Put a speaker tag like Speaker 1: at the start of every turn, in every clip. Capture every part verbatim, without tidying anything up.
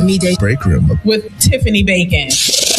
Speaker 1: Midday Break Room
Speaker 2: with Tiffany Bacon.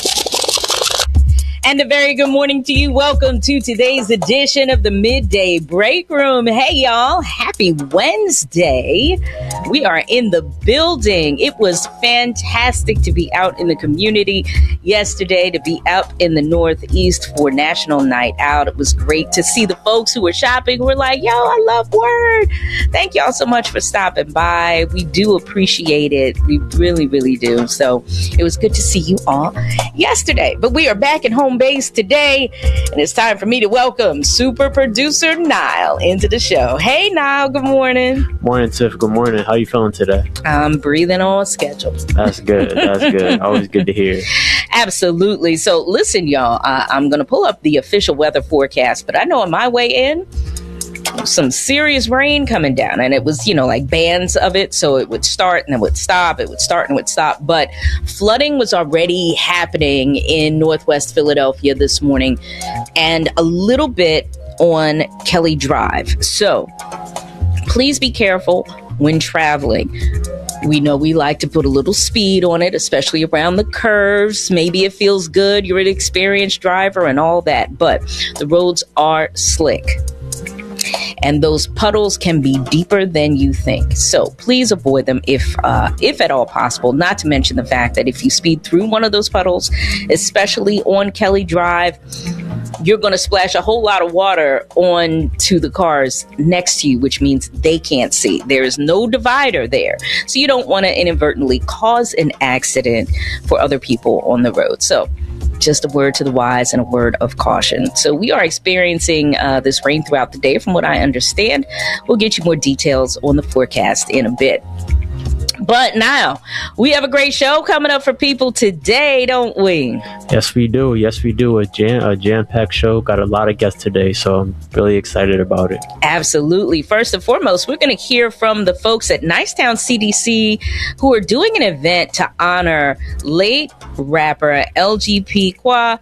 Speaker 3: And a very good morning to you. Welcome to today's edition of the Midday Break Room. Hey, y'all. Happy Wednesday. We are in the building. It was fantastic to be out in the community yesterday, to be out in the Northeast for National Night Out. It was great to see the folks who were shopping who were like, yo, I love Word. Thank y'all so much for stopping by. We do appreciate it. We really, really do. So it was good to see you all yesterday. But we are back at home base today, and it's time for me to welcome super producer Nile into the show. Hey, Nile, good morning.
Speaker 4: Morning, Tiff. Good morning. How you feeling today?
Speaker 3: I'm breathing on schedule.
Speaker 4: That's good. That's good. Always good to hear.
Speaker 3: Absolutely. So listen, y'all, uh, I'm going to pull up the official weather forecast, but I know on my way in, some serious rain coming down, and it was, you know, like bands of it. So it would start and it would stop. It would start and it would stop. But flooding was already happening in Northwest Philadelphia this morning, and a little bit on Kelly Drive. So please be careful when traveling. We know we like to put a little speed on it, especially around the curves. Maybe it feels good. You're an experienced driver and all that, but the roads are slick. And those puddles can be deeper than you think. So please avoid them if uh, if at all possible. Not to mention the fact that if you speed through one of those puddles, especially on Kelly Drive, you're going to splash a whole lot of water onto the cars next to you, which means they can't see. There is no divider there. So you don't want to inadvertently cause an accident for other people on the road. So just a word to the wise and a word of caution. So we are experiencing uh, this rain throughout the day, from what I understand. We'll get you more details on the forecast in a bit. But now, we have a great show coming up for people today, don't we?
Speaker 4: Yes, we do. Yes, we do. A, jam, a jam-packed show. Got a lot of guests today, so I'm really excited about it.
Speaker 3: Absolutely. First and foremost, we're going to hear from the folks at Nicetown C D C who are doing an event to honor late rapper L G P Qua,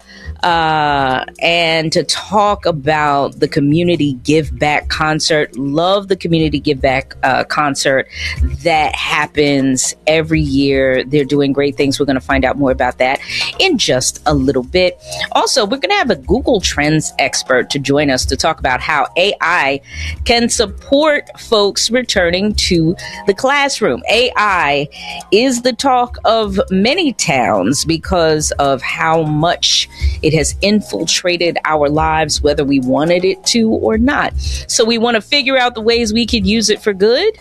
Speaker 3: uh, and to talk about the Community Give Back concert. Love the Community Give Back uh, concert that happened every year. They're doing great things. We're going to find out more about that in just a little bit. Also, we're going to have a Google Trends expert to join us to talk about how A I can support folks returning to the classroom. A I is the talk of many towns because of how much it has infiltrated our lives, whether we wanted it to or not. So we want to figure out the ways we could use it for good,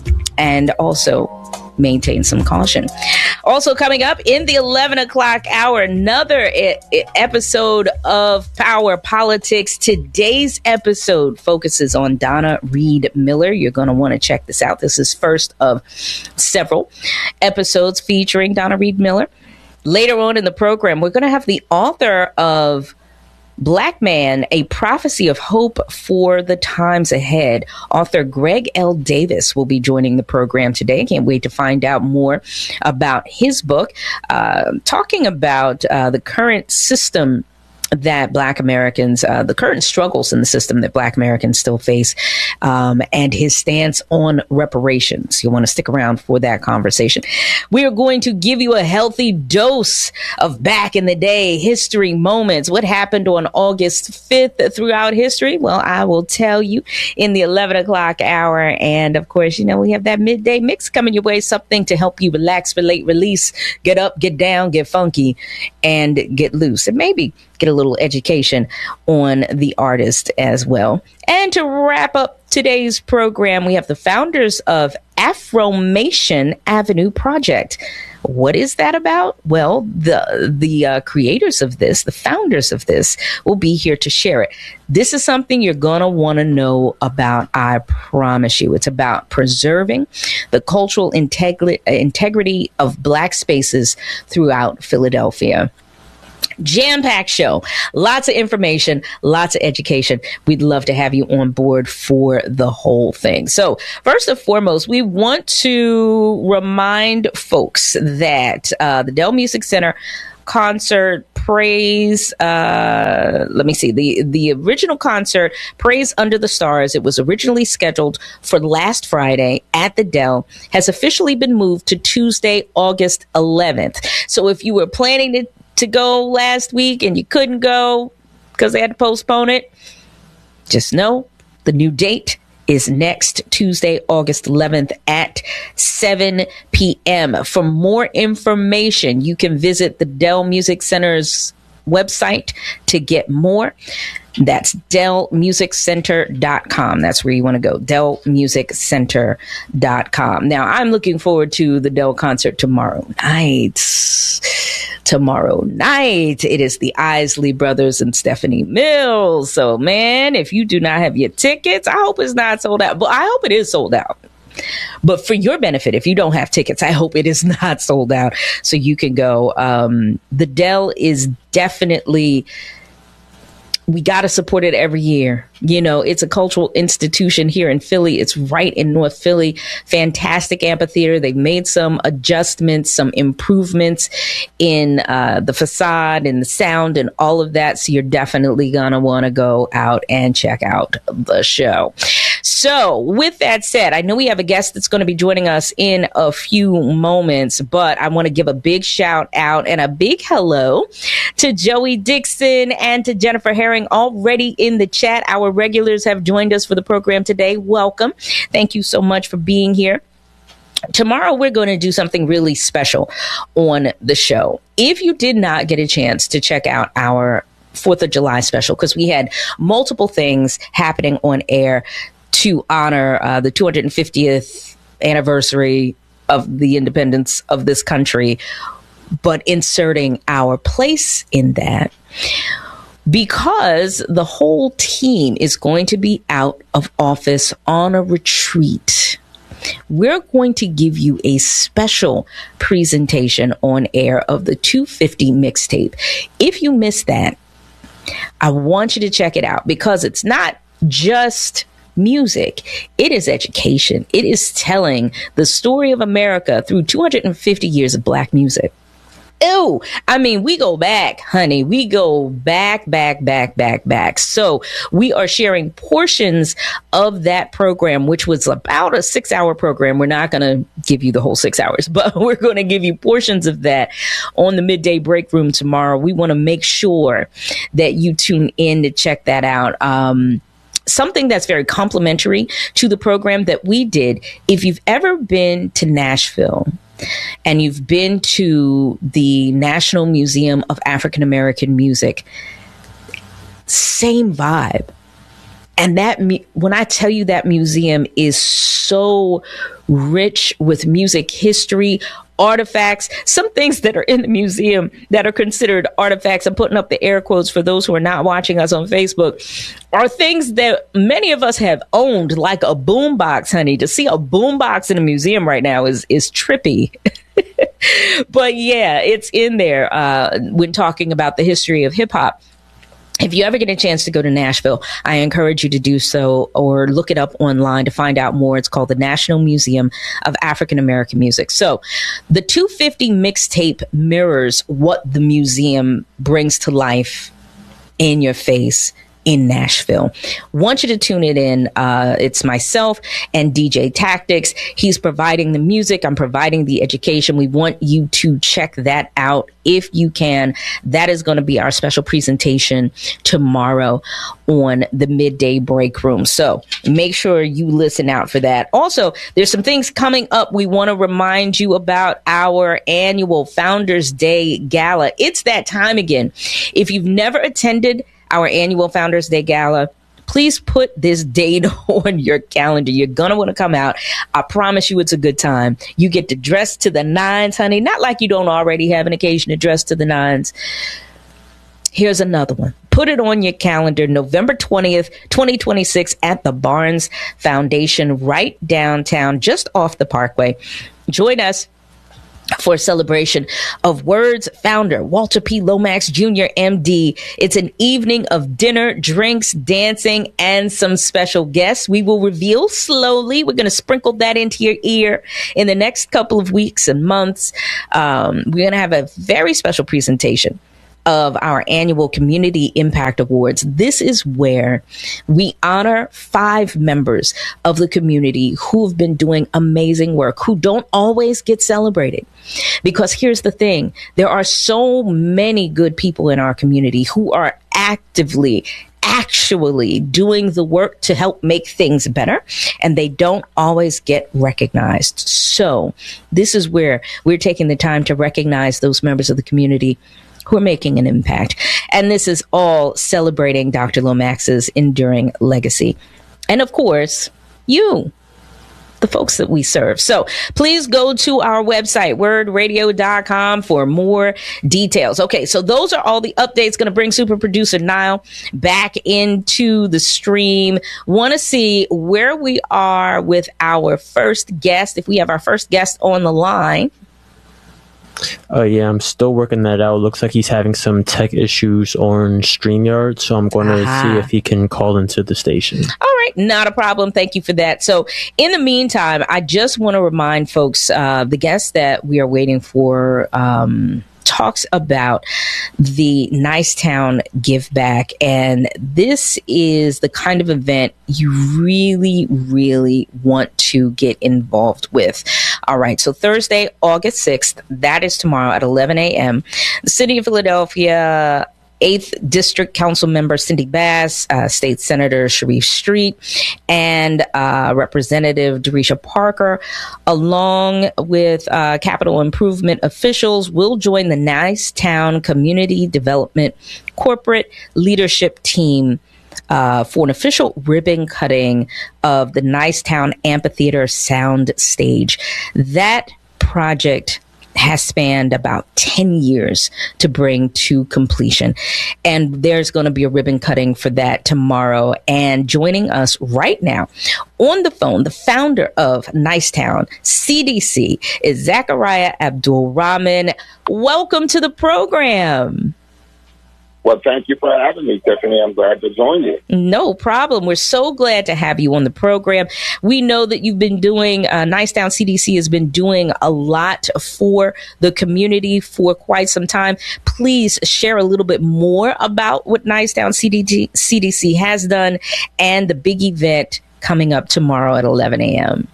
Speaker 3: and also maintain some caution. Also coming up in the eleven o'clock hour, another I- I- episode of Power Politics. Today's episode focuses on Donna Reed Miller. You're going to want to check this out. This is first of several episodes featuring Donna Reed Miller. Later on in the program, we're going to have the author of Black Man, A Prophecy of Hope for the Times Ahead. Author Greg L. Davis will be joining the program today. Can't wait to find out more about his book, uh, talking about uh, the current system that Black Americans, uh, the current struggles in the system that Black Americans still face, um, and his stance on reparations. You'll want to stick around for that conversation. We are going to give you a healthy dose of back in the day history moments. What happened on August fifth throughout history? Well, I will tell you in the eleven o'clock hour. And of course, you know, we have that midday mix coming your way, something to help you relax, relate, release, get up, get down, get funky, and get loose. And maybe get a little education on the artist as well. And to wrap up today's program, we have the founders of Afromation Avenue Project. What is that about? Well, the the uh, creators of this, the founders of this, will be here to share it. This is something you're going to want to know about, I promise you. It's about preserving the cultural integri- integrity of Black spaces throughout Philadelphia. Jam-packed show. Lots of information, lots of education. We'd love to have you on board for the whole thing. So first and foremost, we want to remind folks that uh, the Dell Music Center concert Praise, uh, let me see, the, the original concert, Praise Under the Stars, it was originally scheduled for last Friday at the Dell, has officially been moved to Tuesday, August eleventh. So if you were planning to, to go last week and you couldn't go because they had to postpone it, just know the new date is next Tuesday, August eleventh at seven p.m. For more information, you can visit the Dell Music Center's website to get more. That's dell music center dot com. That's where you want to go, dell music center dot com. Now, I'm looking forward to the Dell concert tomorrow night. Tomorrow night, it is the Isley Brothers and Stephanie Mills. So, man, if you do not have your tickets, I hope it's not sold out. But I hope it is sold out. But for your benefit, if you don't have tickets, I hope it is not sold out so you can go. Um, the Dell is definitely, we got to support it every year. You know, it's a cultural institution here in Philly. It's right in North Philly. Fantastic amphitheater. They've made some adjustments, some improvements in uh, the facade and the sound and all of that. So you're definitely going to want to go out and check out the show. So with that said, I know we have a guest that's going to be joining us in a few moments, but I want to give a big shout out and a big hello to Joey Dixon and to Jennifer Herring already in the chat. Our regulars have joined us for the program today. Welcome. Thank you so much for being here. Tomorrow, we're going to do something really special on the show. If you did not get a chance to check out our fourth of July special, because we had multiple things happening on air to honor uh, the two hundred fiftieth anniversary of the independence of this country, but inserting our place in that, because the whole team is going to be out of office on a retreat. We're going to give you a special presentation on air of the two fifty mixtape. If you missed that, I want you to check it out, because it's not just music. It is education. It is telling the story of America through two hundred fifty years of Black music. Ew. I mean, we go back, honey. We go back, back, back, back, back. So we are sharing portions of that program, which was about a six hour program. We're not going to give you the whole six hours, but we're going to give you portions of that on the midday break room tomorrow. We want to make sure that you tune in to check that out. Um, Something that's very complimentary to the program that we did. If you've ever been to Nashville and you've been to the National Museum of African American Music, same vibe. And that, when I tell you that museum is so rich with music history, artifacts, some things that are in the museum that are considered artifacts, I'm putting up the air quotes for those who are not watching us on Facebook, are things that many of us have owned, like a boombox, honey. To see a boombox in a museum right now is, is trippy. But yeah, it's in there uh, when talking about the history of hip hop. If you ever get a chance to go to Nashville, I encourage you to do so, or look it up online to find out more. It's called the National Museum of African American Music. So the two fifty mixtape mirrors what the museum brings to life in your face in Nashville. Want you to tune it in. Uh, it's myself and D J Tactics. He's providing the music. I'm providing the education. We want you to check that out if you can. That is going to be our special presentation tomorrow on the midday break room. So make sure you listen out for that. Also, there's some things coming up. We want to remind you about our annual Founders Day Gala. It's that time again. If you've never attended our annual Founders Day Gala, please put this date on your calendar. You're going to want to come out. I promise you it's a good time. You get to dress to the nines, honey. Not like you don't already have an occasion to dress to the nines. Here's another one. Put it on your calendar, November twentieth, twenty twenty-six at the Barnes Foundation, right downtown, just off the Parkway. Join us for a celebration of Word's founder, Walter P. Lomax Junior M D. It's an evening of dinner, drinks, dancing, and some special guests. We will reveal slowly. We're going to sprinkle that into your ear in the next couple of weeks and months. Um, we're going to have a very special presentation of our annual Community Impact Awards. This is where we honor five members of the community who have been doing amazing work, who don't always get celebrated. Because here's the thing, there are so many good people in our community who are actively actually doing the work to help make things better, and they don't always get recognized. So this is where we're taking the time to recognize those members of the community who are making an impact. And this is all celebrating Doctor Lomax's enduring legacy. And of course, you, the folks that we serve. So please go to our website, word radio dot com, for more details. Okay, so those are all the updates. Going to bring super producer Niall back into the stream. Want to see where we are with our first guest, if we have our first guest on the line.
Speaker 4: Uh, yeah, I'm still working that out. Looks like he's having some tech issues on StreamYard, so I'm going to uh-huh. see if he can call into the station.
Speaker 3: All right, not a problem. Thank you for that. So in the meantime, I just want to remind folks, uh, the guest that we are waiting for um, talks about the Nicetown Give Back. And this is the kind of event you really, really want to get involved with. All right. So Thursday, August sixth, that is tomorrow at eleven a.m. The City of Philadelphia eighth District Council Member Cindy Bass, uh, State Senator Sharif Street, and uh, Representative Derecha Parker, along with uh, capital improvement officials, will join the Nicetown Community Development Corporate Leadership Team uh, for an official ribbon cutting of the Nicetown Amphitheater Sound Stage. That project has spanned about ten years to bring to completion. And there's going to be a ribbon cutting for that tomorrow. And joining us right now on the phone, the founder of Nicetown C D C is Zachariah Abdul Rahman. Welcome to the program.
Speaker 1: Well, thank you for having me, Tiffany. I'm glad to join you.
Speaker 3: No problem. We're so glad to have you on the program. We know that you've been doing, uh, Nicetown C D C has been doing a lot for the community for quite some time. Please share a little bit more about what Nicetown C D C has done and the big event coming up tomorrow at eleven a.m.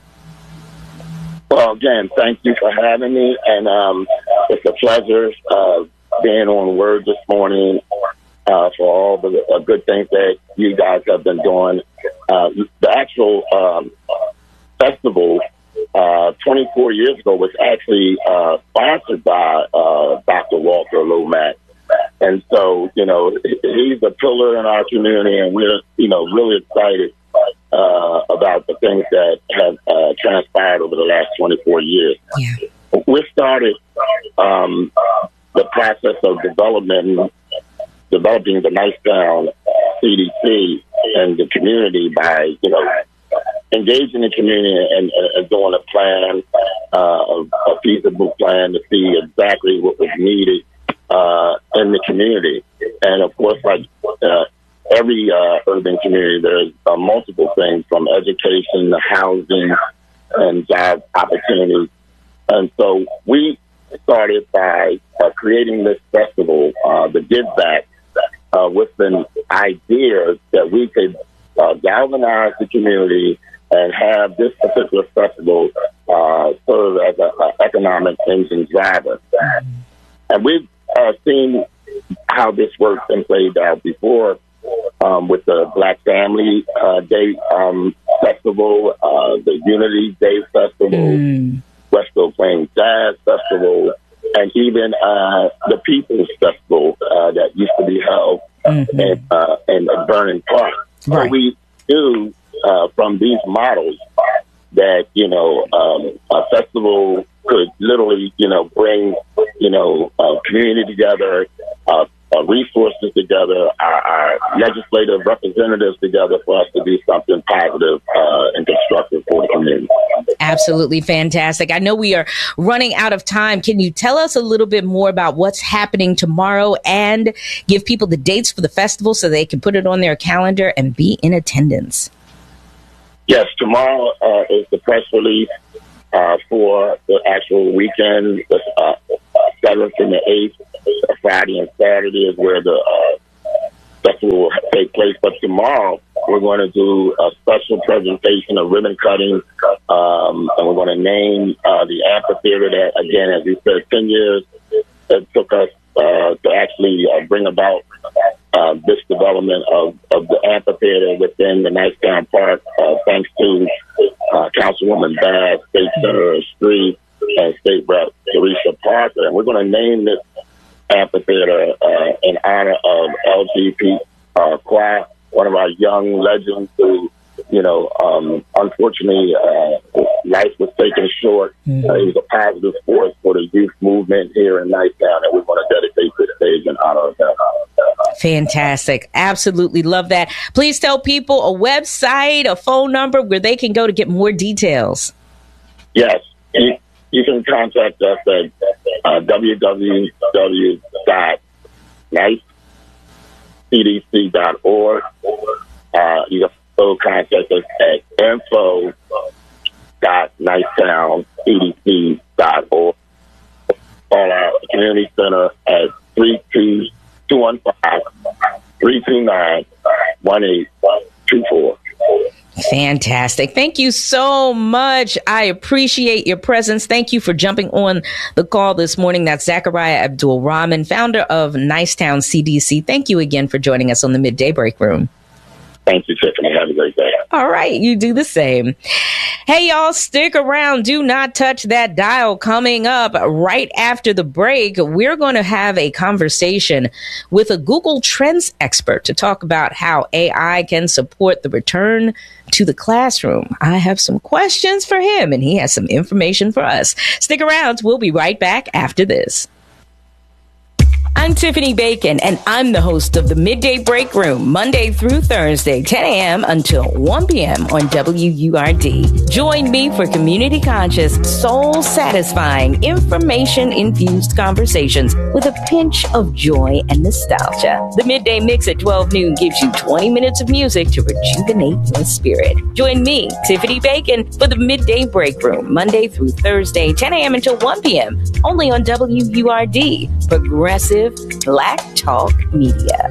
Speaker 1: Well, again, thank you for having me. And um, it's a pleasure uh, being on Word this morning uh, for all the uh, good things that you guys have been doing. Uh, the actual um, festival uh, twenty-four years ago was actually uh, sponsored by uh, Doctor Walter Lomax. And so, you know, he's a pillar in our community, and we're, you know, really excited uh, about the things that have uh, transpired over the last twenty-four years.
Speaker 3: Yeah.
Speaker 1: We started um, the process of development, developing the Nicetown C D C and the community by, you know, engaging the community and, and, and doing a plan, uh, a feasible plan to see exactly what was needed uh, in the community. And of course, like uh, every uh, urban community, there's uh, multiple things from education to housing and job opportunities. And so we started by uh, creating this festival, uh, the Give Back, uh, with an idea that we could uh, galvanize the community and have this particular festival uh, serve as an economic engine driver. And we've uh, seen how this works and played out before um, with the Black Family uh, Day um, Festival, uh, the Unity Day Festival, mm. Westfield Plains Jazz Festival, and even uh, the People's Festival uh, that used to be held mm-hmm. in, uh, in Vernon Park. Right. So we knew uh, from these models that, you know, um, a festival could literally, you know, bring, you know, uh, community together, uh, uh, resources together, our, our legislative representatives together for us to do something positive uh, and constructive for the community.
Speaker 3: Absolutely fantastic. I know we are running out of time. Can you tell us a little bit more about what's happening tomorrow and give people the dates for the festival so they can put it on their calendar and be in attendance?
Speaker 1: Yes, tomorrow uh, is the press release uh, for the actual weekend, the uh, seventh and the eighth Friday and Saturday is where the uh, festival will take place. But tomorrow, we're going to do a special presentation of ribbon cutting, um, and we're going to name uh, the amphitheater that, again, as you said, ten years it took us uh, to actually uh, bring about uh, this development of, of the amphitheater within the Nicetown Park, uh, thanks to uh, Councilwoman Bass, State Senator Street, and State Rep Teresa Parker. And we're going to name this amphitheater uh, in honor of L G B T uh, Qua, one of our young legends who, you know, um, unfortunately, uh, life was taken short. Mm-hmm. Uh, he was a positive force for the youth movement here in Nicetown, and we want to dedicate this stage in honor of him.
Speaker 3: Fantastic. Absolutely love that. Please tell people a website, a phone number where they can go to get more details.
Speaker 1: Yes. You, you can contact us at uh, w w w dot nice c d c dot org. Uh, you can also contact us at info dot nicetown c d c dot org. Call our community center at three two two one five, three two nine, one eight two four.
Speaker 3: Fantastic. Thank you so much. I appreciate your presence. Thank you for jumping on the call this morning. That's Zachariah Abdul Rahman, founder of Nicetown C D C. Thank you again for joining us on the Midday Break Room.
Speaker 1: Thank you, Tiffany. Have a great day.
Speaker 3: All right. You do the same. Hey, y'all, stick around. Do not touch that dial. Coming up right after the break, we're going to have a conversation with a Google Trends expert to talk about how A I can support the return to the classroom. I have some questions for him, and he has some information for us. Stick around. We'll be right back after this. I'm Tiffany Bacon, and I'm the host of the Midday Break Room, Monday through Thursday, ten a.m. until one p.m. on W U R D. Join me for community-conscious, soul-satisfying, information-infused conversations with a pinch of joy and nostalgia. The Midday Mix at twelve noon gives you twenty minutes of music to rejuvenate your spirit. Join me, Tiffany Bacon, for the Midday Break Room, Monday through Thursday, ten a.m. until one p.m., only on W U R D, Progressive Black Talk Media.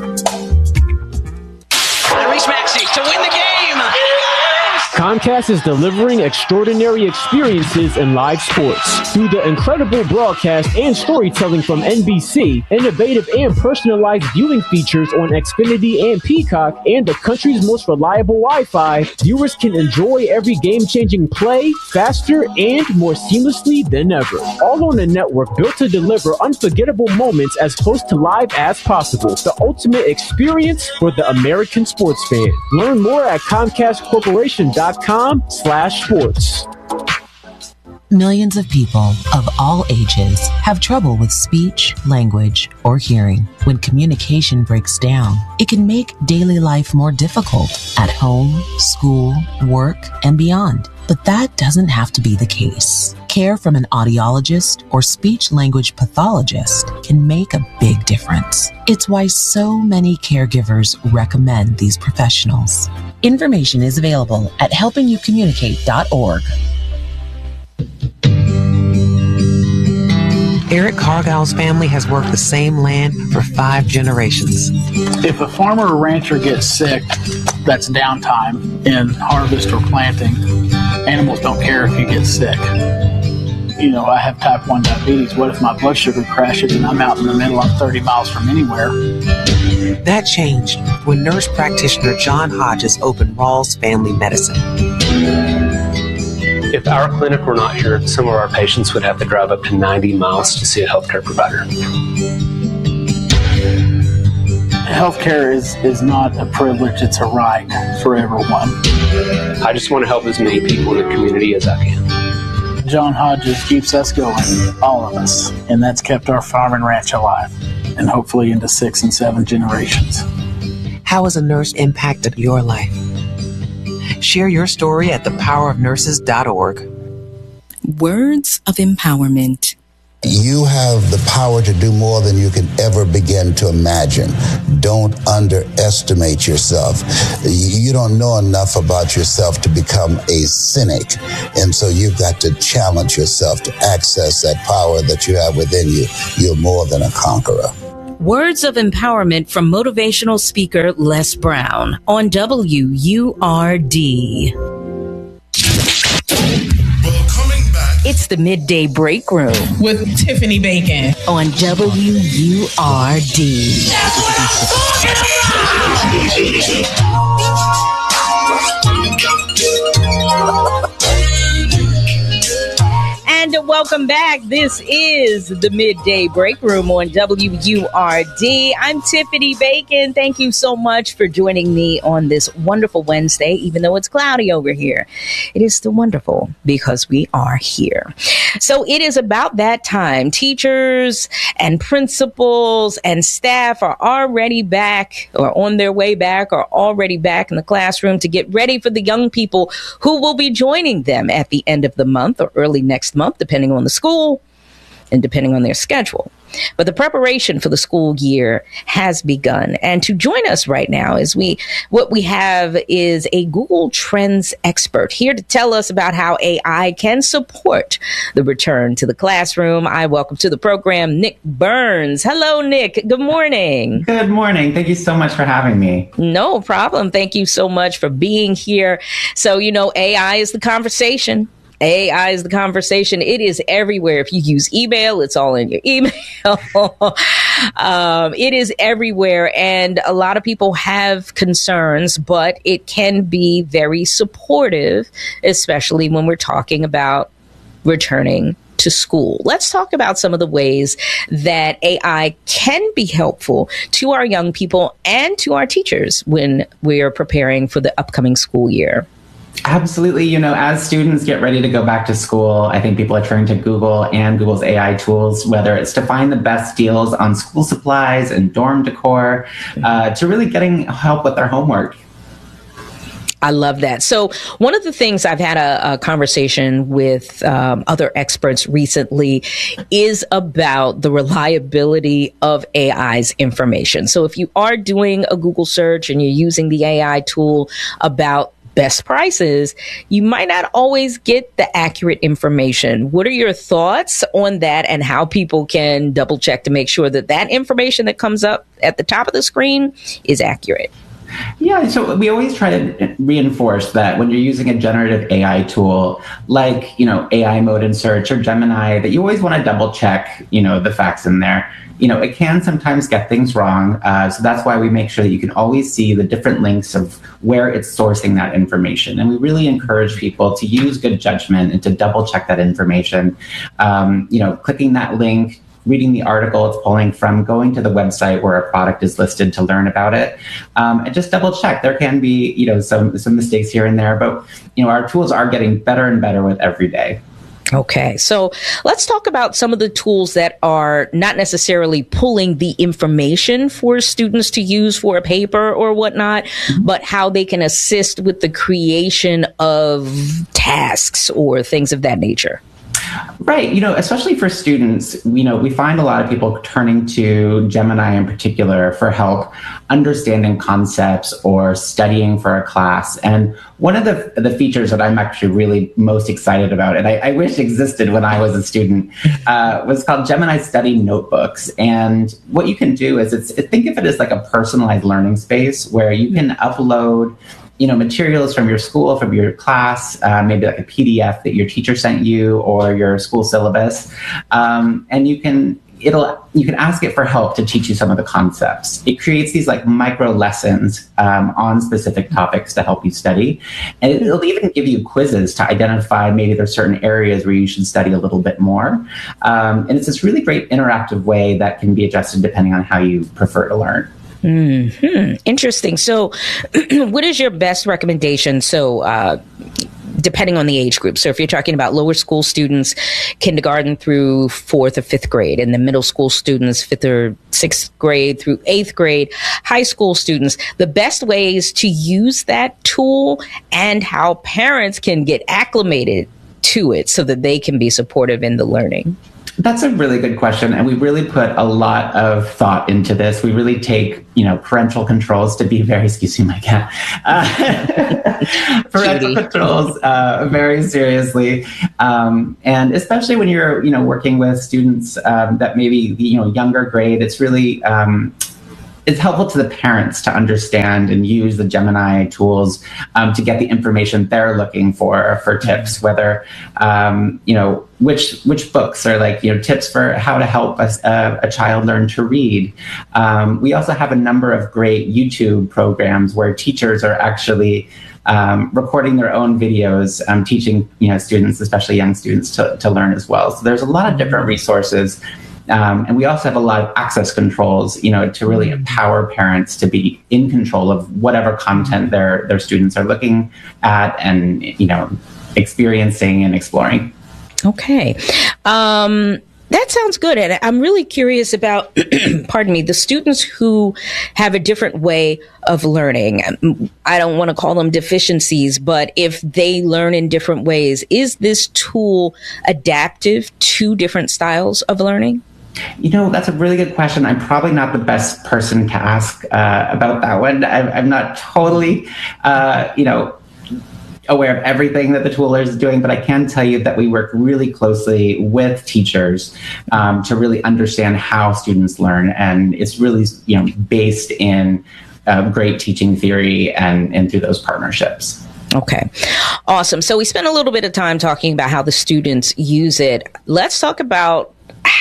Speaker 2: Reese Maxey to win the game.
Speaker 5: Comcast is delivering extraordinary experiences in live sports. Through the incredible broadcast and storytelling from N B C, innovative and personalized viewing features on Xfinity and Peacock, and the country's most reliable Wi-Fi, viewers can enjoy every game-changing play faster and more seamlessly than ever. All on a network built to deliver unforgettable moments as close to live as possible. The ultimate experience for the American sports fan. Learn more at Comcast Corporation dot com slash sports.
Speaker 6: Millions of people of all ages have trouble with speech, language, or hearing. When communication breaks down, it can make daily life more difficult at home, school, work, and beyond. But that doesn't have to be the case. Care from an audiologist or speech-language pathologist can make a big difference. It's why so many caregivers recommend these professionals. Information is available at helping you communicate dot org.
Speaker 7: Eric Cargill's family has worked the same land for five generations.
Speaker 8: If a farmer or rancher gets sick, that's downtime in harvest or planting. Animals don't care if you get sick. You know, I have type one diabetes. What if my blood sugar crashes and I'm out in the middle, I'm thirty miles from anywhere?
Speaker 7: That changed when nurse practitioner John Hodges opened Rawls Family Medicine.
Speaker 9: If our clinic were not here, some of our patients would have to drive up to ninety miles to see a healthcare provider.
Speaker 8: Healthcare is, is not a privilege, it's a right for everyone.
Speaker 9: I just want to help as many people in the community as I can.
Speaker 8: John Hodges keeps us going, all of us, and that's kept our farm and ranch alive, and hopefully into six and seven generations.
Speaker 7: How has a nurse impacted your life? Share your story at the power of nurses dot org.
Speaker 10: Words of empowerment. You have the power to do more than you can ever begin to imagine. Don't underestimate yourself. You don't know enough about yourself to become a cynic. And so you've got to challenge yourself to access that power that you have within you. You're more than a conqueror.
Speaker 3: Words of empowerment from motivational speaker Les Brown on W U R D. It's the Midday Break Room
Speaker 11: with Tiffany Bacon
Speaker 3: on W U R D. And welcome back. This is the Midday Break Room on W U R D. I'm Tiffany Bacon. Thank you so much for joining me on this wonderful Wednesday, even though it's cloudy over here. It is still wonderful because we are here. So it is about that time. Teachers and principals and staff are already back or on their way back or already back in the classroom to get ready for the young people who will be joining them at the end of the month or early next month, depending on the school and depending on their schedule. But the preparation for the school year has begun. And to join us right now is we, what we have is a Google Trends expert here to tell us about how A I can support the return to the classroom. I welcome to the program Nick Burns. Hello, Nick. Good morning.
Speaker 12: Good morning. Thank you so much for having me.
Speaker 3: No problem. Thank you so much for being here. So, you know, A I is the conversation. A I is the conversation. It is everywhere. If you use email, it's all in your email. um, it is everywhere. And a lot of people have concerns, but it can be very supportive, especially when we're talking about returning to school. Let's talk about some of the ways that A I can be helpful to our young people and to our teachers when we are preparing for the upcoming school year.
Speaker 12: Absolutely. You know, as students get ready to go back to school, I think people are turning to Google and Google's A I tools, whether it's to find the best deals on school supplies and dorm decor, uh, to really getting help with their homework.
Speaker 3: I love that. So one of the things I've had a, a conversation with um, other experts recently is about the reliability of A I's information. So if you are doing a Google search and you're using the A I tool about best prices, you might not always get the accurate information. What are your thoughts on that and how people can double check to make sure that that information that comes up at the top of the screen is accurate?
Speaker 12: Yeah, so we always try to reinforce that when you're using a generative A I tool like, you know, A I mode in search or Gemini, that you always want to double check, you know, the facts in there. You know, it can sometimes get things wrong. Uh, so that's why we make sure that you can always see the different links of where it's sourcing that information. And we really encourage people to use good judgment and to double check that information. Um, you know, clicking that link, reading the article it's pulling from, going to the website where a product is listed to learn about it, um, and just double check. There can be, you know, some some mistakes here and there, but you know, our tools are getting better and better with every day.
Speaker 3: Okay, so let's talk about some of the tools that are not necessarily pulling the information for students to use for a paper or whatnot, mm-hmm. but how they can assist with the creation of tasks or things of that nature.
Speaker 12: Right. You know, especially for students, you know, we find a lot of people turning to Gemini in particular for help understanding concepts or studying for a class. And one of the the features that I'm actually really most excited about, and I, I wish existed when I was a student, uh, was called Gemini Study Notebooks. And what you can do is, it's think of it as like a personalized learning space where you can upload you know, materials from your school, from your class, uh, maybe like a P D F that your teacher sent you or your school syllabus. Um, and you can, it'll, you can ask it for help to teach you some of the concepts. It creates these like micro lessons um, on specific topics to help you study. And it'll even give you quizzes to identify maybe there's certain areas where you should study a little bit more. Um, and it's this really great interactive way that can be adjusted depending on how you prefer to learn.
Speaker 3: Mm-hmm. Interesting. So what is your best recommendation? So uh, depending on the age group. So if you're talking about lower school students, kindergarten through fourth or fifth grade, and the middle school students, fifth or sixth grade through eighth grade, high school students, the best ways to use that tool and how parents can get acclimated to it so that they can be supportive in the learning.
Speaker 12: That's a really good question, and we really put a lot of thought into this. We really take, you know, parental controls to be very, excuse me, my cat, uh, parental controls uh, very seriously, um, and especially when you're, you know, working with students um, that maybe, you know, younger grade. It's really um, it's helpful to the parents to understand and use the Gemini tools um, to get the information they're looking for for tips, whether, um, you know, which which books are like, you know, tips for how to help a, a, a child learn to read. Um, we also have a number of great YouTube programs where teachers are actually um, recording their own videos, um, teaching, you know, students, especially young students, to, to learn as well. So there's a lot of different resources. Um, and we also have a lot of access controls, you know, to really empower parents to be in control of whatever content their their students are looking at and, you know, experiencing and exploring. Okay. Um, that sounds good. And I'm really curious about, pardon me, the students who have a different way of learning. I don't want to call them deficiencies, but if they learn in different ways, is this tool adaptive to different styles of learning? You know, that's a really good question. I'm probably not the best person to ask uh, about that one. I'm, I'm not totally, uh, you know, aware of everything that the tool is doing, but I can tell you that we work really closely with teachers um, to really understand how students learn. And it's really, you know, based in uh, great teaching theory and, and through those partnerships. Okay. Awesome. So we spent a little bit of time talking about how the students use it. Let's talk about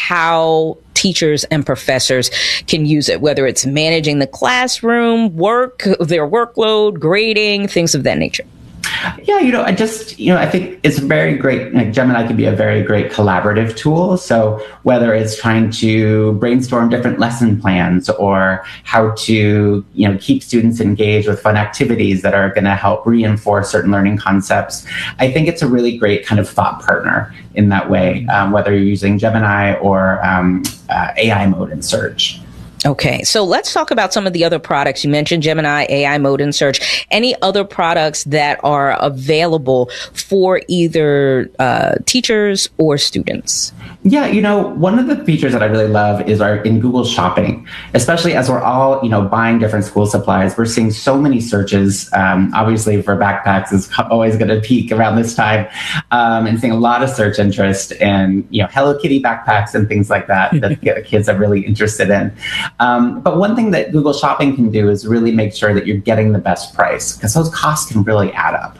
Speaker 12: how teachers and professors can use it, whether it's managing the classroom, work, their workload, grading, things of that nature. Yeah, you know, I just, you know, I think it's very great. Like Gemini can be a very great collaborative tool. So whether it's trying to brainstorm different lesson plans or how to, you know, keep students engaged with fun activities that are going to help reinforce certain learning concepts, I think it's a really great kind of thought partner in that way, um, whether you're using Gemini or um, uh, A I mode in search. Okay, so let's talk about some of the other products. You mentioned Gemini, A I mode in search. Any other products that are available for either uh, teachers or students? Yeah, you know, one of the features that I really love is our in Google Shopping, especially as we're all, you know, buying different school supplies. We're seeing so many searches. Um, obviously, for backpacks is always going to peak around this time, um, and seeing a lot of search interest and, you know, Hello Kitty backpacks and things like that that kids are really interested in. Um, but one thing that Google Shopping can do is really make sure that you're getting the best price, because those costs can really add up.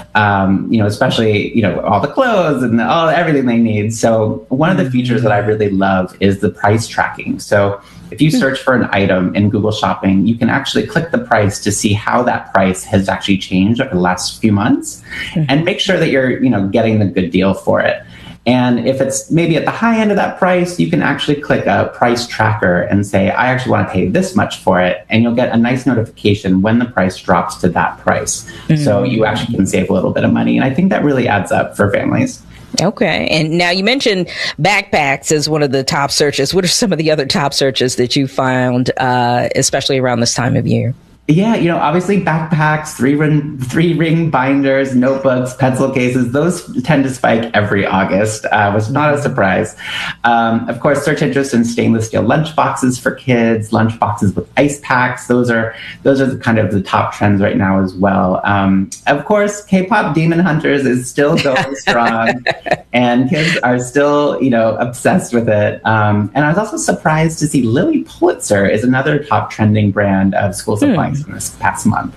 Speaker 12: Um, you know, especially, you know, all the clothes and all everything they need. So one of the features that I really love is the price tracking. So if you search for an item in Google Shopping, you can actually click the price to see how that price has actually changed over the last few months, and make sure that you're, you know, getting the good deal for it. And if it's maybe at the high end of that price, you can actually click a price tracker and say, I actually want to pay this much for it. And you'll get a nice notification when the price drops to that price. Mm-hmm. So you actually can save a little bit of money. And I think that really adds up for families. Okay. And now you mentioned backpacks as one of the top searches. What are some of the other top searches that you found, uh, especially around this time of year? Yeah, you know, obviously backpacks, three ring, three ring binders, notebooks, pencil cases, those tend to spike every August, uh, which is not a surprise. Um, of course, search interest in stainless steel lunch boxes for kids, lunch boxes with ice packs. Those are those are the kind of the top trends right now as well. Um, of course, K-pop Demon Hunters is still going strong, and kids are still, you know, obsessed with it. Um, and I was also surprised to see Lilly Pulitzer is another top trending brand of school supplies. Hmm. In this past month.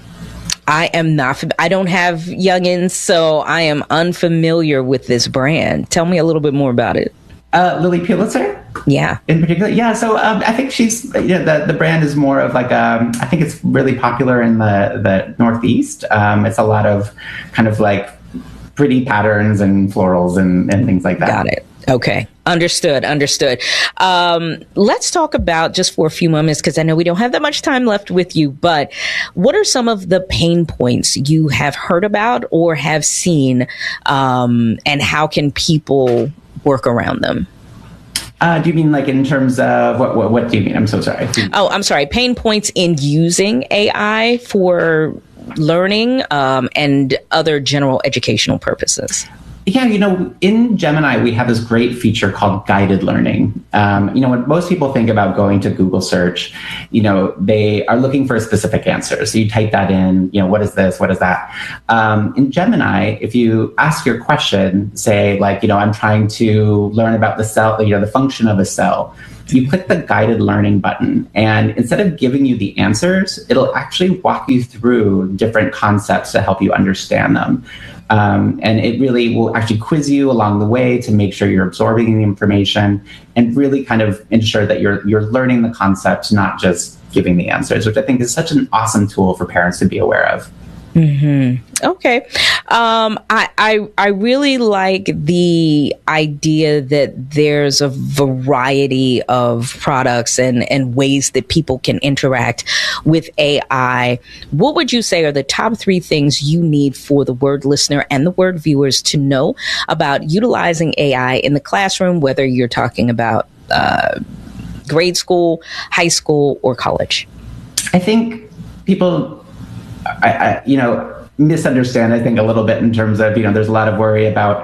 Speaker 12: I am not, I don't have youngins, so I am unfamiliar with this brand. Tell me a little bit more about it. Uh, Lilly Pulitzer? Yeah. In particular? Yeah, so um, I think she's, you know, the, the brand is more of like, um, I think it's really popular in the, the Northeast. Um, it's a lot of kind of like pretty patterns and florals and, and things like that. Got it. Okay. Understood. Understood. Um, let's talk about, just for a few moments, because I know we don't have that much time left with you, but what are some of the pain points you have heard about or have seen, um, and how can people work around them? Uh, do you mean like in terms of what, what, what do you mean? I'm so sorry. Oh, I'm sorry. Pain points in using A I for learning, um, and other general educational purposes. Yeah, you know, in Gemini, we have this great feature called guided learning. Um, you know, when most people think about going to Google search, you know, they are looking for a specific answer. So you type that in, you know, what is this? What is that? Um, in Gemini, if you ask your question, say like, you know, I'm trying to learn about the cell, you know, the function of a cell. You click the guided learning button, and instead of giving you the answers, it'll actually walk you through different concepts to help you understand them. Um, and it really will actually quiz you along the way to make sure you're absorbing the information and really kind of ensure that you're you're learning the concepts, not just giving the answers, which I think is such an awesome tool for parents to be aware of.
Speaker 3: Mm-hmm. Okay. Um, I, I, I really like the idea that there's a variety of products and, and ways that people can interact with A I. What would you say are the top three things you need for the Word listener and the Word viewers to know about utilizing A I in the classroom, whether you're talking about uh, grade school, high school, or college?
Speaker 12: I think people... I, I, you know, misunderstand, I think, a little bit in terms of, you know, there's a lot of worry about,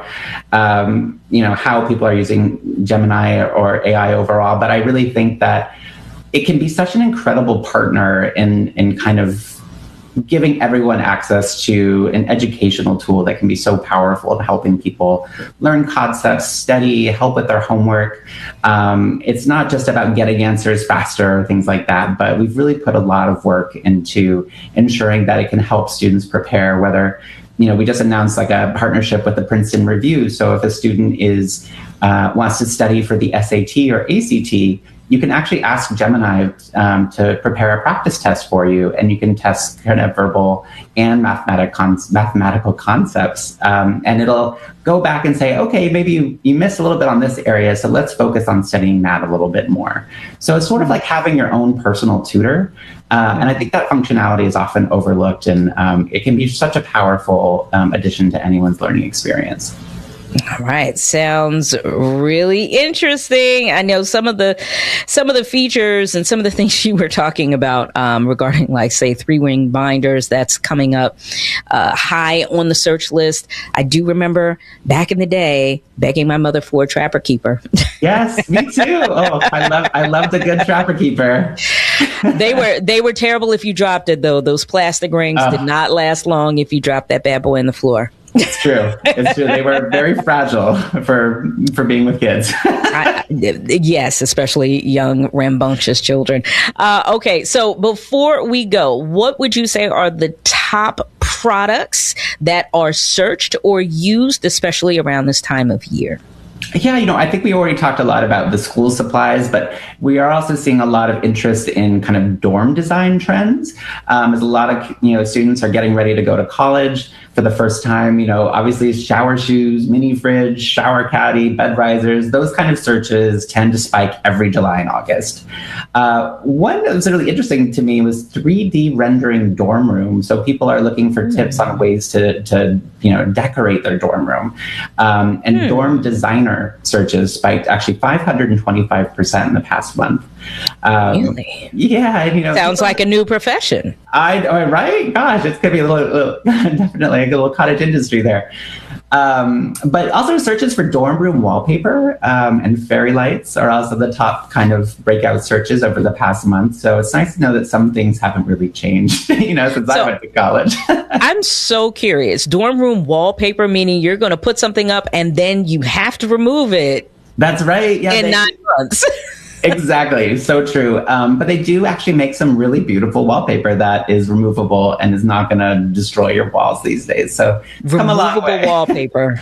Speaker 12: um, you know, how people are using Gemini or, or A I overall. But I really think that it can be such an incredible partner in, in kind of giving everyone access to an educational tool that can be so powerful in helping people learn concepts, study, help with their homework. Um, it's not just about getting answers faster or things like that, but we've really put a lot of work into ensuring that it can help students prepare, whether, you know, we just announced like a partnership with the Princeton Review. So if a student is uh, wants to study for the S A T or A C T, you can actually ask Gemini um, to prepare a practice test for you, and you can test kind of verbal and mathematic con- mathematical concepts. Um, and it'll go back and say, okay, maybe you, you missed a little bit on this area, so let's focus on studying that a little bit more. So it's sort of like having your own personal tutor. Uh, and I think that functionality is often overlooked, and um, it can be such a powerful um, addition to anyone's learning experience.
Speaker 3: All right. Sounds really interesting. I know some of the some of the features and some of the things you were talking about um, regarding, like, say, three-ring binders that's coming up uh, high on the search list. I do remember back in the day begging my mother for a Trapper Keeper.
Speaker 12: Yes, me too. Oh, I love I love the good Trapper Keeper.
Speaker 3: They were they were terrible if you dropped it, though. Those plastic rings oh. did not last long if you dropped that bad boy in the floor.
Speaker 12: It's true. It's true. They were very fragile for for being with kids.
Speaker 3: I, yes, especially young, rambunctious children. Uh, okay, so before we go, what would you say are the top products that are searched or used, especially around this time of year?
Speaker 12: Yeah, you know, I think we already talked a lot about the school supplies, but we are also seeing a lot of interest in kind of dorm design trends. Um, as a lot of, you know, students are getting ready to go to college for the first time, you know, obviously shower shoes, mini fridge, shower caddy, bed risers, those kind of searches tend to spike every July and August. Uh, one that was really interesting to me was three D rendering dorm room. So people are looking for mm. tips on ways to, to, you know, decorate their dorm room. Um, and mm. dorm designer searches spiked actually five hundred twenty-five percent in the past month. Um,
Speaker 3: really?
Speaker 12: Yeah. You know,
Speaker 3: sounds
Speaker 12: people,
Speaker 3: like a new profession.
Speaker 12: I, oh, right? Gosh, it's going to be a little, little definitely a little cottage industry there. Um, but also searches for dorm room wallpaper um, and fairy lights are also the top kind of breakout searches over the past month. So it's nice to know that some things haven't really changed, you know, since so, I went to college.
Speaker 3: I'm so curious. Dorm room wallpaper, meaning you're going to put something up and then you have to remove it.
Speaker 12: That's right. Yeah,
Speaker 3: in
Speaker 12: they,
Speaker 3: nine months.
Speaker 12: Exactly. So true. Um, but they do actually make some really beautiful wallpaper that is removable and is not going to destroy your walls these days. So
Speaker 3: removable wallpaper.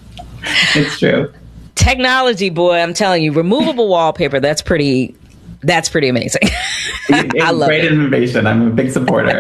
Speaker 12: It's true.
Speaker 3: Technology, boy, I'm telling you, removable wallpaper. That's pretty. That's pretty amazing.
Speaker 12: It's
Speaker 3: I love
Speaker 12: great
Speaker 3: it.
Speaker 12: innovation. I'm a big supporter.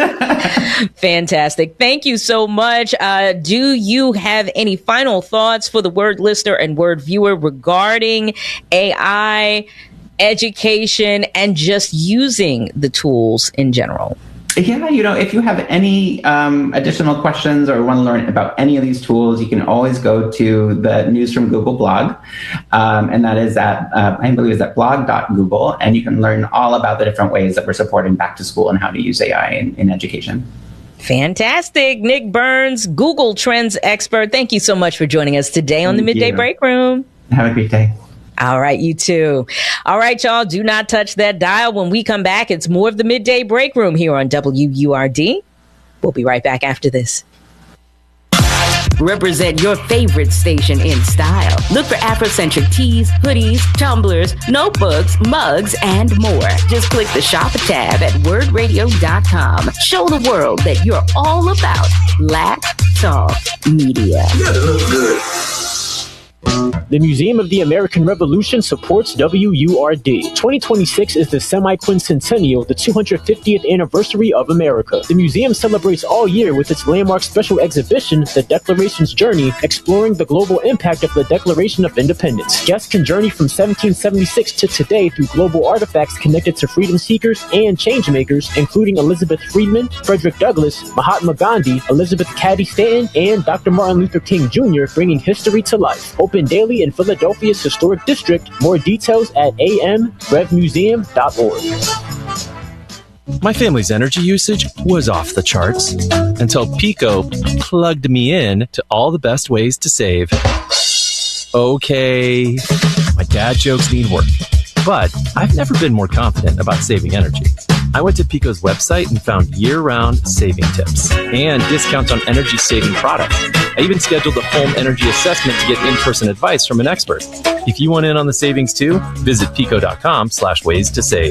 Speaker 3: Fantastic. Thank you so much. Uh, do you have any final thoughts for the Word listener and Word viewer regarding A I, education, and just using the tools in general?
Speaker 12: Yeah, you know, if you have any um, additional questions or want to learn about any of these tools, you can always go to the News from Google blog. Um, and that is at, uh, I believe is at blog dot google. And you can learn all about the different ways that we're supporting back to school and how to use A I in, in education.
Speaker 3: Fantastic. Nick Burns, Google Trends expert. Thank you so much for joining us today on the Midday Break Room.
Speaker 12: Have a great day.
Speaker 3: All right, you too. All right, y'all, do not touch that dial. When we come back, it's more of the Midday Break Room here on W U R D. We'll be right back after this.
Speaker 13: Represent your favorite station in style. Look for Afrocentric tees, hoodies, tumblers, notebooks, mugs, and more. Just click the shop tab at word radio dot com. Show the world that you're all about Black Talk Media.
Speaker 5: You gotta look good. The Museum of the American Revolution supports W U R D. twenty twenty-six is the semi-quincentennial, the two hundred fiftieth anniversary of America. The museum celebrates all year with its landmark special exhibition, The Declaration's Journey, exploring the global impact of the Declaration of Independence. Guests can journey from seventeen seventy-six to today through global artifacts connected to freedom seekers and changemakers, including Elizabeth Friedman, Frederick Douglass, Mahatma Gandhi, Elizabeth Cady Stanton, and Doctor Martin Luther King Junior, bringing history to life. Open daily in Philadelphia's historic district. More details at a m rev museum dot org.
Speaker 14: My family's energy usage was off the charts until Pico plugged me in to all the best ways to save. Okay, my dad jokes need work, but I've never been more confident about saving energy. I went to Pico's website and found year-round saving tips and discounts on energy-saving products. I even scheduled a home energy assessment to get in-person advice from an expert. If you want in on the savings too, visit pico.com slash ways to save.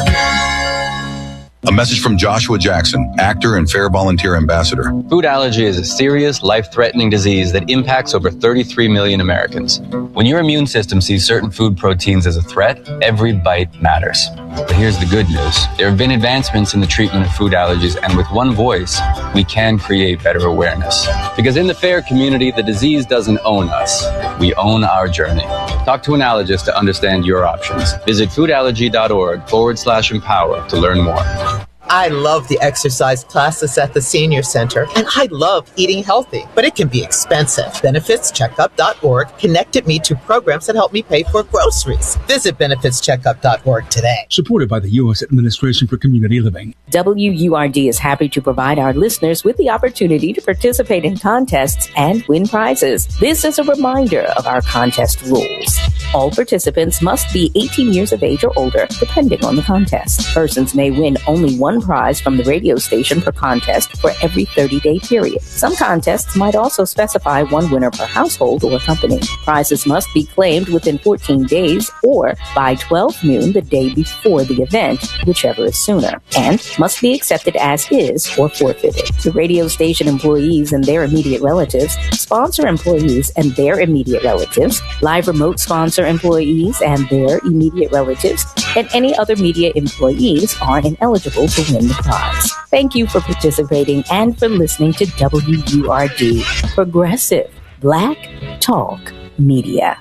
Speaker 15: A message from Joshua Jackson, actor and Fair Volunteer Ambassador.
Speaker 16: Food allergy is a serious, life-threatening disease that impacts over thirty-three million Americans. When your immune system sees certain food proteins as a threat, every bite matters. But here's the good news. There have been advancements in the treatment of food allergies, and with one voice, we can create better awareness. Because in the FAIR community, the disease doesn't own us. We own our journey. Talk to an allergist to understand your options. Visit foodallergy.org forward slash empower to learn more.
Speaker 17: I love the exercise classes at the Senior Center, and I love eating healthy, but it can be expensive. benefits checkup dot org connected me to programs that help me pay for groceries. Visit benefits checkup dot org today.
Speaker 18: Supported by the U S Administration for Community Living.
Speaker 13: W U R D is happy to provide our listeners with the opportunity to participate in contests and win prizes. This is a reminder of our contest rules. All participants must be eighteen years of age or older, depending on the contest. Persons may win only one prize from the radio station per contest for every thirty-day period. Some contests might also specify one winner per household or company. Prizes must be claimed within fourteen days or by twelve noon the day before the event, whichever is sooner, and must be accepted as is or forfeited. The radio station employees and their immediate relatives, sponsor employees and their immediate relatives, live remote sponsor employees and their immediate relatives, and any other media employees are ineligible to win the prize. Thank you for participating and for listening to W U R D, Progressive Black Talk Media.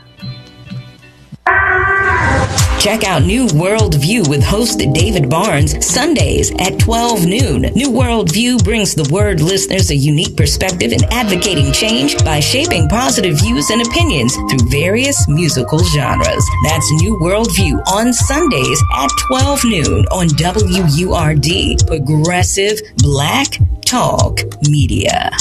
Speaker 19: Check out New World View with host David Barnes Sundays at twelve noon. New World View brings the word listeners a unique perspective in advocating change by shaping positive views and opinions through various musical genres. That's New World View on Sundays at twelve noon on W U R D, Progressive Black Talk Media.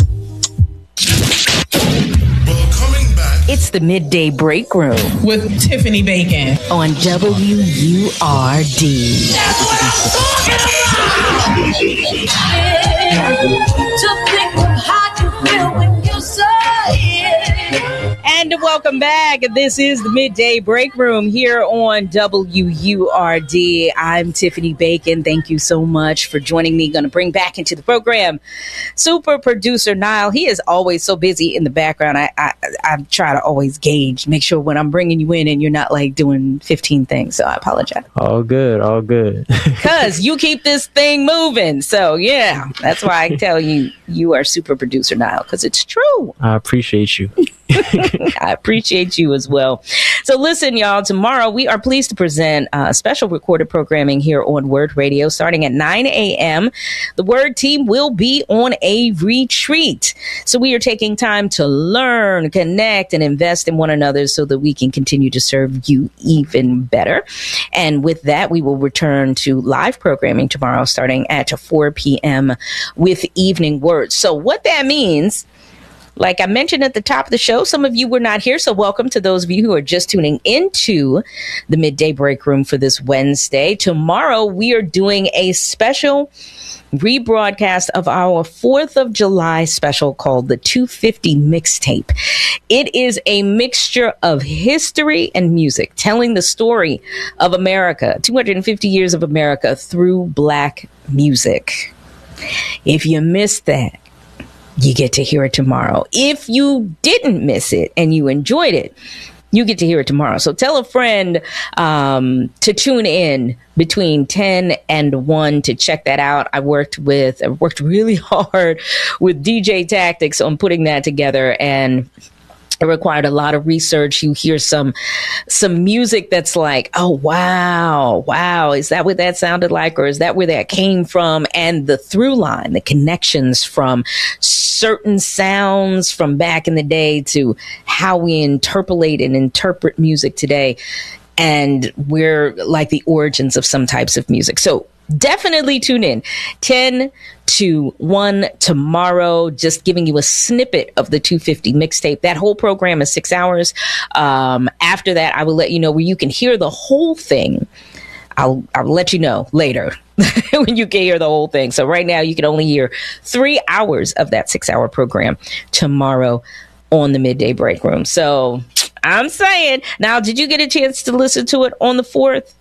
Speaker 3: It's the Midday Break Room
Speaker 11: with Tiffany Bacon
Speaker 3: on W U R D. And welcome back. This is the Midday Break Room here on W U R D. I'm Tiffany Bacon. Thank you so much for joining me. Going to bring back into the program super producer Niall. He is always so busy in the background. I, I I try to always gauge, make sure when I'm bringing you in and you're not like doing fifteen things. So I apologize.
Speaker 4: All good, all good.
Speaker 3: Because you keep this thing moving. So yeah, that's why I tell you you are super producer Niall, because it's true.
Speaker 4: I appreciate you.
Speaker 3: I, appreciate you as well. So listen, y'all, tomorrow we are pleased to present uh, special recorded programming here on Word Radio starting at nine a.m. The Word team will be on a retreat. So we are taking time to learn, connect, and invest in one another so that we can continue to serve you even better. And with that, we will return to live programming tomorrow starting at four p.m. with Evening Words. So what that means, like I mentioned at the top of the show, some of you were not here, so welcome to those of you who are just tuning into the Midday Break Room for this Wednesday. Tomorrow, we are doing a special rebroadcast of our fourth of July special called the two fifty Mixtape. It is a mixture of history and music, telling the story of America, two hundred fifty years of America through Black music. If you missed that, you get to hear it tomorrow. If you didn't miss it and you enjoyed it, you get to hear it tomorrow. So tell a friend um, to tune in between ten and one to check that out. I worked with, I worked really hard with D J Tactics on putting that together, and it required a lot of research. You hear some some music that's like, oh, wow, wow. Is that what that sounded like? Or is that where that came from? And the through line, the connections from certain sounds from back in the day to how we interpolate and interpret music today. And we're like the origins of some types of music. So definitely tune in ten to one tomorrow, just giving you a snippet of the two fifty Mixtape. That whole program is six hours. Um, after that, I will let you know where you can hear the whole thing. I'll, I'll let you know later when you can hear the whole thing. So right now you can only hear three hours of that six hour program tomorrow on the Midday Break Room. So I'm saying, now, did you get a chance to listen to it on the fourth?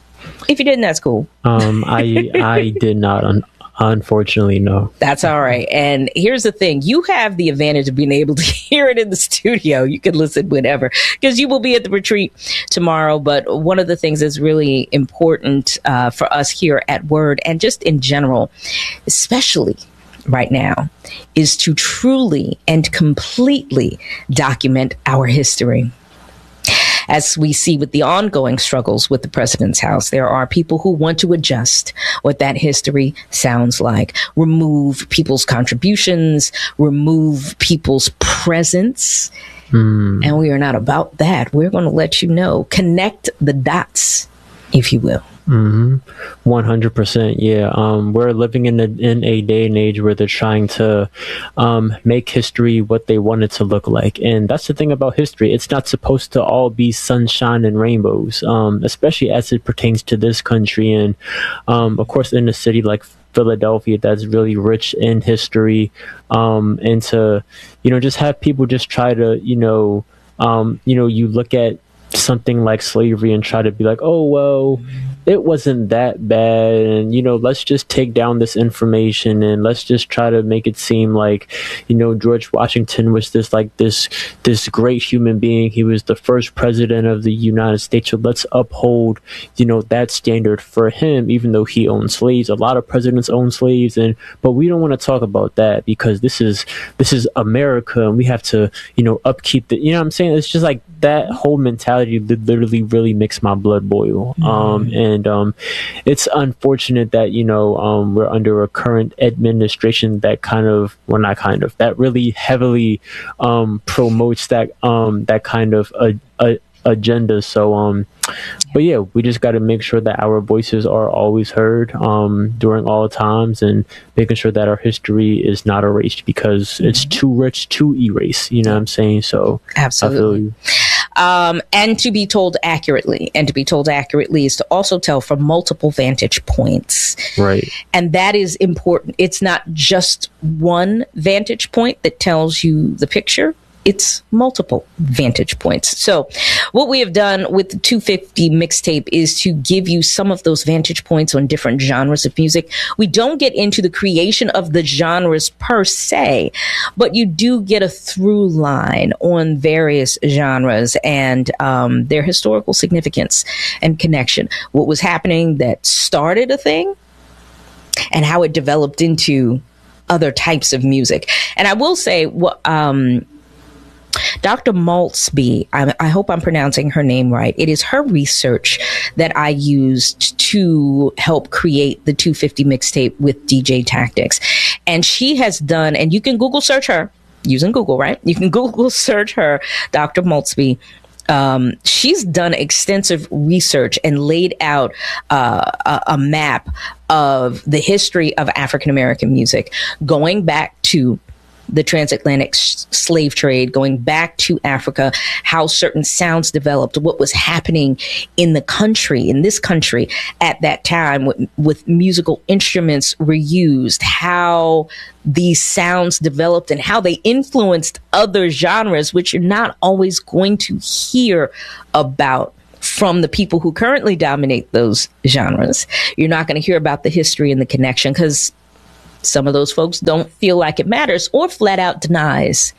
Speaker 3: If you didn't, that's cool.
Speaker 4: Um, I I did not, un- unfortunately, no.
Speaker 3: That's all right. And here's the thing. You have the advantage of being able to hear it in the studio. You can listen whenever, because you will be at the retreat tomorrow. But one of the things that's really important uh, for us here at Word, and just in general, especially right now, is to truly and completely document our history. As we see with the ongoing struggles with the president's house, there are people who want to adjust what that history sounds like, remove people's contributions, remove people's presence. Mm. And we are not about that. We're going to let you know, connect the dots, if you will.
Speaker 4: Mm-hmm. one hundred percent. Yeah. Um, we're living in a, in a day and age where they're trying to um, make history what they want it to look like. And that's the thing about history. It's not supposed to all be sunshine and rainbows, um, especially as it pertains to this country. And um, of course, in a city like Philadelphia, that's really rich in history, um, and to, you know, just have people just try to, you know, um, you know, you look at something like slavery and try to be like, oh, well, it wasn't that bad, and, you know, let's just take down this information and let's just try to make it seem like, you know, George Washington was this like this this great human being. He was the first president of the United States, so let's uphold, you know, that standard for him, even though he owned slaves. A lot of presidents own slaves, and but we don't want to talk about that because this is this is America, and we have to, you know, upkeep the, you know what I'm saying? It's just like that whole mentality literally really makes my blood boil. Mm. Um, and um, it's unfortunate that, you know, um, we're under a current administration that kind of, well, not kind of, that really heavily um, promotes that um, that kind of a, a agenda. So, um, but yeah, we just got to make sure that our voices are always heard um, during all times, and making sure that our history is not erased because mm-hmm. it's too rich to erase. You know what I'm saying? So
Speaker 3: absolutely. Um, and to be told accurately, and to be told accurately is to also tell from multiple vantage points.
Speaker 4: Right.
Speaker 3: And that is important. It's not just one vantage point that tells you the picture. It's multiple vantage points. So what we have done with the two fifty Mixtape is to give you some of those vantage points on different genres of music. We don't get into the creation of the genres per se, but you do get a through line on various genres and um, their historical significance and connection. What was happening that started a thing and how it developed into other types of music. And I will say, what, um, Doctor Maltsby, I, I hope I'm pronouncing her name right. It is her research that I used to help create the two fifty mixtape with D J Tactics. And she has done, and you can Google search her using Google, right? You can Google search her, Doctor Maltsby. Um, she's done extensive research and laid out uh, a, a map of the history of African American music, going back to the transatlantic s- slave trade, going back to Africa, how certain sounds developed, what was happening in the country, in this country at that time, with, with musical instruments were used, how these sounds developed and how they influenced other genres, which you're not always going to hear about from the people who currently dominate those genres. You're not going to hear about the history and the connection because some of those folks don't feel like it matters or flat out denies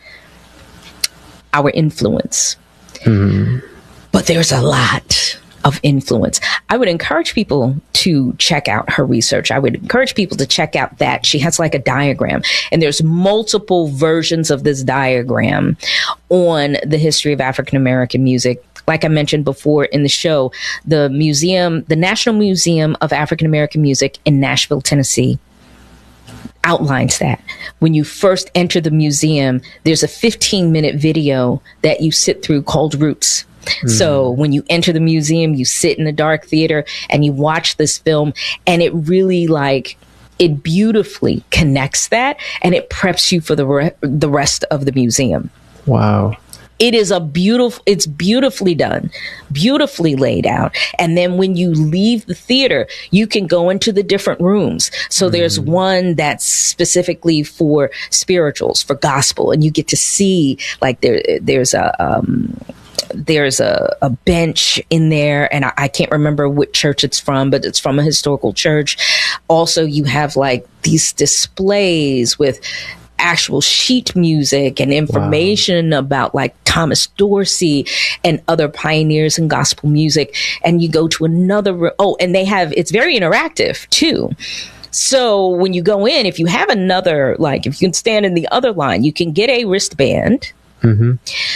Speaker 3: our influence. Mm-hmm. But there's a lot of influence. I would encourage people to check out her research. I would encourage people to check out that. She has like a diagram, and there's multiple versions of this diagram on the history of African American music. Like I mentioned before in the show, the museum, the National Museum of African American Music in Nashville, Tennessee, outlines that. When you first enter the museum, there's a fifteen minute video that you sit through called Roots. Mm-hmm. So when you enter the museum, you sit in the dark theater and you watch this film, and it really like it beautifully connects that, and it preps you for the re- the rest of the museum.
Speaker 4: Wow.
Speaker 3: It is a beautiful, it's beautifully done, beautifully laid out. And then when you leave the theater, you can go into the different rooms. So mm. there's one that's specifically for spirituals, for gospel. And you get to see like there, there's a, um, there's a, a bench in there, and I, I can't remember what church it's from, but it's from a historical church. Also, you have like these displays with actual sheet music and information wow. about like Thomas Dorsey and other pioneers in gospel music. And you go to another, oh, and they have, it's very interactive too. So when you go in, if you have another, like if you can stand in the other line, you can get a wristband mm-hmm.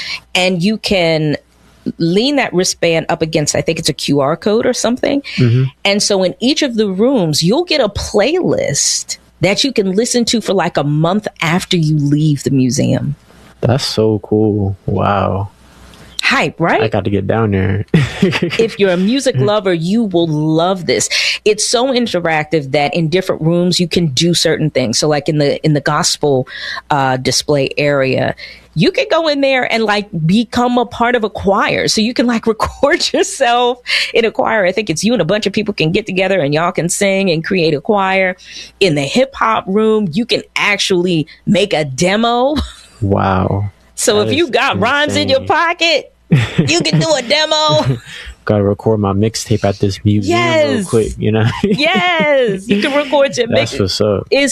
Speaker 3: and you can lean that wristband up against, I think it's a Q R code or something. Mm-hmm. And so in each of the rooms, you'll get a playlist that you can listen to for like a month after you leave the museum.
Speaker 4: That's so cool. Wow.
Speaker 3: Hype, right?
Speaker 4: I got to get down there.
Speaker 3: If you're a music lover, you will love this. It's so interactive that in different rooms you can do certain things. So like in the in the gospel uh, display area, you can go in there and like become a part of a choir. So you can like record yourself in a choir. I think it's you and a bunch of people can get together and y'all can sing and create a choir. In the hip hop room, you can actually make a demo.
Speaker 4: Wow.
Speaker 3: So that if you got insane. Rhymes in your pocket, you can do a demo.
Speaker 4: Gotta record my mixtape at this museum yes. real quick, you know?
Speaker 3: Yes, you can record your mixtape.
Speaker 4: That's what's up.
Speaker 3: It's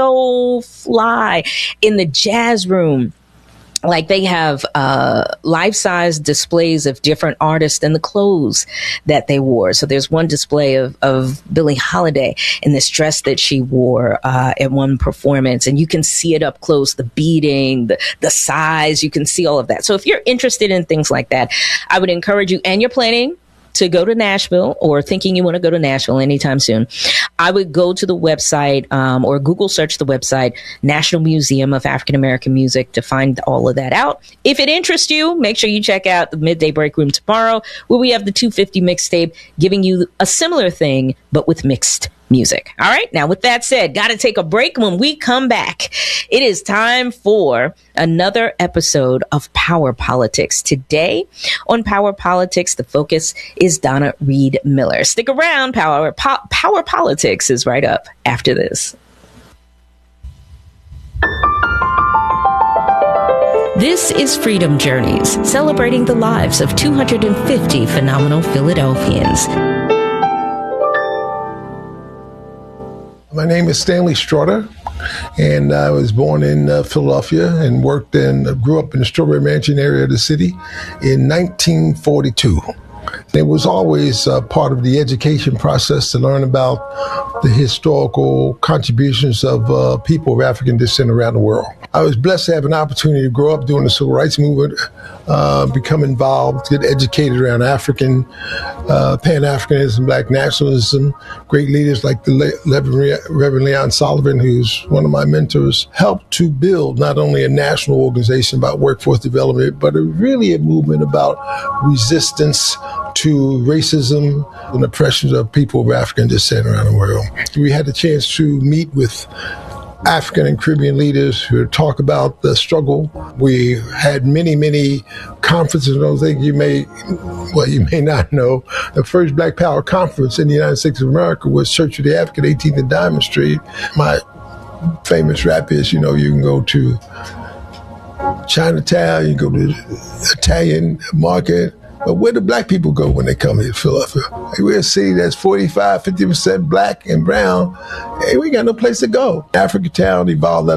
Speaker 3: so fly. In the jazz room, like they have uh, life-size displays of different artists and the clothes that they wore. So there's one display of, of Billie Holiday in this dress that she wore uh, at one performance. And you can see it up close, the beading, the, the size, you can see all of that. So if you're interested in things like that, I would encourage you, and you're planning to go to Nashville or thinking you want to go to Nashville anytime soon, I would go to the website um, or Google search the website National Museum of African American Music to find all of that out. If it interests you, make sure you check out the Midday Break Room tomorrow, where we have the two fifty mixtape giving you a similar thing, but with mixed music. All right. Now, with that said, got to take a break. When we come back, it is time for another episode of Power Politics. Today on Power Politics, the focus is Donna Reed Miller. Stick around. Power, po- Power Politics is right up after this.
Speaker 13: This is Freedom Journeys, celebrating the lives of two hundred fifty phenomenal Philadelphians.
Speaker 20: My name is Stanley Straughter, and I was born in uh, Philadelphia and worked and uh, grew up in the Strawberry Mansion area of the city in nineteen forty-two. It was always uh, part of the education process to learn about the historical contributions of uh, people of African descent around the world. I was blessed to have an opportunity to grow up during the civil rights movement, uh, become involved, get educated around African, uh, Pan-Africanism, Black nationalism. Great leaders like the Le- Reverend Leon Sullivan, who's one of my mentors, helped to build not only a national organization about workforce development, but a really a movement about resistance to racism and oppression of people of African descent around the world. We had the chance to meet with African and Caribbean leaders who talk about the struggle. We had many, many conferences and those things you may, well, you may not know. The first Black Power conference in the United States of America was Church of the Advocate, eighteenth and Diamond Street. My famous rap is, you know, you can go to Chinatown, you go to the Italian market, but where do black people go when they come here to Philadelphia? We're a city that's forty-five, fifty percent black and brown, and we got no place to go. Africatown evolved